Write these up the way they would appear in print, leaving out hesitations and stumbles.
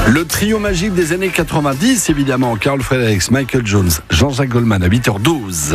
Le trio magique des années 90, évidemment. Carl Fredericks, Michael Jones, Jean-Jacques Goldman à 8h12.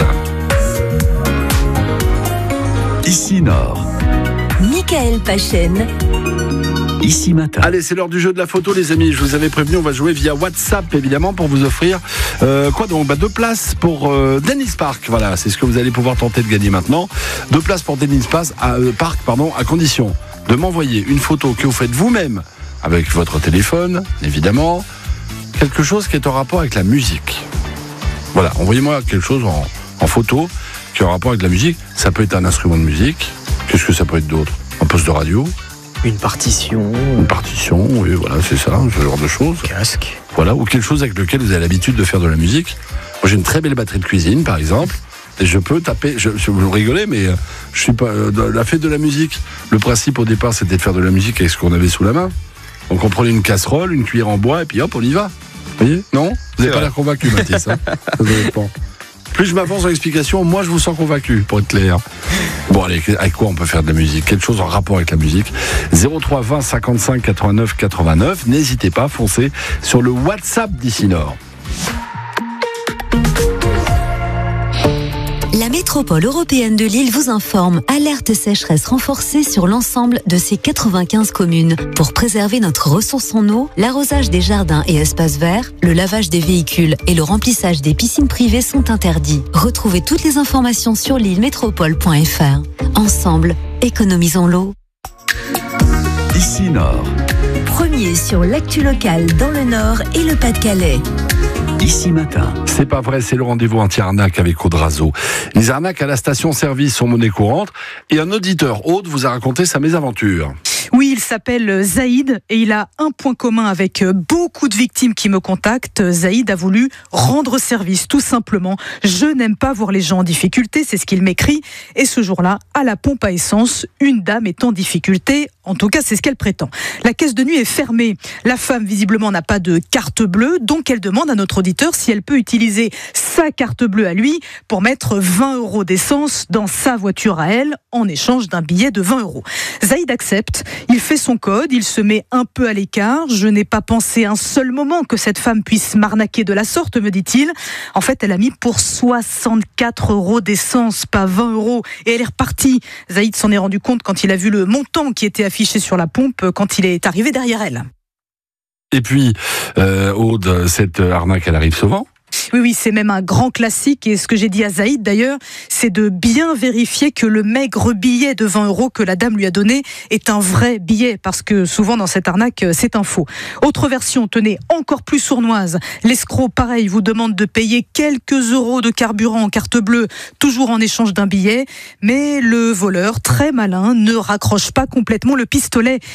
Ici Nord. Michael Pachen. Ici Matin. Allez, c'est l'heure du jeu de la photo, les amis. Je vous avais prévenu, on va jouer via WhatsApp, évidemment, pour vous offrir 2 places pour Dennis Park. Voilà, c'est ce que vous allez pouvoir tenter de gagner maintenant. 2 places pour Dennis Park, à condition de m'envoyer une photo que vous faites vous-même avec votre téléphone, évidemment. Quelque chose qui est en rapport avec la musique. Voilà, envoyez-moi quelque chose en photo qui est en rapport avec la musique. Ça peut être un instrument de musique. Qu'est-ce que ça peut être d'autre? Un poste de radio? Une partition. Une partition, oui, voilà, c'est ça, ce genre de choses. Casque. Voilà, ou quelque chose avec lequel vous avez l'habitude de faire de la musique. Moi, j'ai une très belle batterie de cuisine, par exemple, et je peux taper. Vous rigolez, mais je suis pas la fête de la musique. Le principe au départ, c'était de faire de la musique avec ce qu'on avait sous la main. Donc, on prenait une casserole, une cuillère en bois, et puis hop, on y va. Vous voyez? Non? Vous n'avez pas l'air convaincu, Mathis. Hein. Ça dépend. Plus je m'avance dans l'explication, moins je vous sens convaincu, pour être clair. Bon, allez, avec quoi on peut faire de la musique? Quelque chose en rapport avec la musique. 03 20 55 89 89. N'hésitez pas, foncez sur le WhatsApp d'Ici Nord. La métropole européenne de Lille vous informe. Alerte sécheresse renforcée sur l'ensemble de ses 95 communes. Pour préserver notre ressource en eau, l'arrosage des jardins et espaces verts, le lavage des véhicules et le remplissage des piscines privées sont interdits. Retrouvez toutes les informations sur lillemétropole.fr. Ensemble, économisons l'eau. Ici Nord. Premier sur l'actu locale dans le Nord et le Pas-de-Calais. Ici Matin. C'est pas vrai, c'est le rendez-vous anti-arnaque avec Aude Razeau. Les arnaques à la station-service sont monnaie courante et un auditeur, Aude, vous a raconté sa mésaventure. Oui, il s'appelle Zaïd et il a un point commun avec beaucoup de victimes qui me contactent. Zaïd a voulu rendre service, tout simplement. Je n'aime pas voir les gens en difficulté, c'est ce qu'il m'écrit. Et ce jour-là, à la pompe à essence, une dame est en difficulté. En tout cas, c'est ce qu'elle prétend. La caisse de nuit est fermée. La femme, visiblement, n'a pas de carte bleue. Donc, elle demande à notre auditeur si elle peut utiliser sa carte bleue à lui pour mettre 20 € d'essence dans sa voiture à elle en échange d'un billet de 20 €. Zaïd accepte. Il fait son code. Il se met un peu à l'écart. Je n'ai pas pensé un seul moment que cette femme puisse m'arnaquer de la sorte, me dit-il. En fait, elle a mis pour 64 € d'essence, pas 20 €. Et elle est repartie. Zaïd s'en est rendu compte quand il a vu le montant qui était affiché sur la pompe quand il est arrivé derrière elle. Et puis, Aude, cette arnaque, elle arrive souvent? Oui, c'est même un grand classique. Et ce que j'ai dit à Zaïd, d'ailleurs, c'est de bien vérifier que le maigre billet de 20 € que la dame lui a donné est un vrai billet. Parce que souvent, dans cette arnaque, c'est un faux. Autre version, tenez, encore plus sournoise. L'escroc, pareil, vous demande de payer quelques euros de carburant en carte bleue, toujours en échange d'un billet. Mais le voleur, très malin, ne raccroche pas complètement le pistolet.